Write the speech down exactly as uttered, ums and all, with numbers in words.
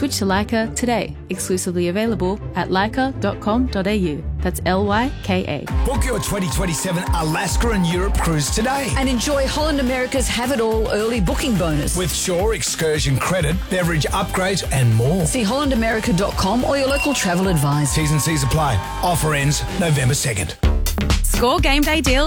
Switch to Lyca today. Exclusively available at lyca dot com dot a u. That's L Y K A. Book your twenty twenty-seven Alaska and Europe cruise today. And enjoy Holland America's Have It All early booking bonus. With Shore excursion credit, beverage upgrades and more. See holland america dot com or your local travel advisor. T's and C's apply. Offer ends November second. Score game day deals